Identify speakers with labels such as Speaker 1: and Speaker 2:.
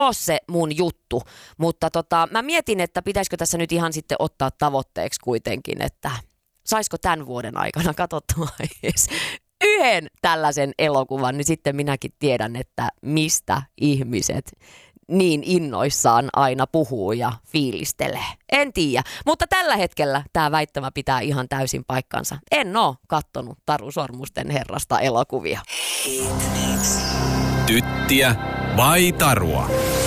Speaker 1: ole se mun juttu, mutta mä mietin, että pitäisikö tässä nyt ihan sitten ottaa tavoitteeksi kuitenkin, että saisiko tämän vuoden aikana katsottua edes yhden tällaisen elokuvan, niin sitten minäkin tiedän, että mistä ihmiset niin innoissaan aina puhuu ja fiilistelee. En tiedä, mutta tällä hetkellä tämä väittämä pitää ihan täysin paikkansa. En oo kattonut Taru Sormusten herrasta elokuvia.
Speaker 2: Tyttiä vai tarua?